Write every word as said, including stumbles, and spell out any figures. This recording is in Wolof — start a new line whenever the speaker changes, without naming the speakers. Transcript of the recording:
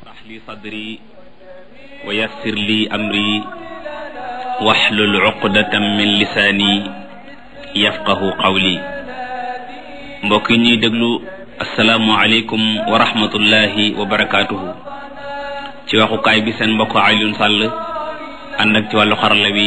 shrah li sadri wa yassir li amri wahlul uqdatan min lisaani yafqahu qawli. mbokk yi ñuy déglu asalaamu aleykum wa rahmatullahi wa barakaatuhu. ci waxukaay bi seen mbokk Alioune Sall ànd ak ci wàllu xarala bi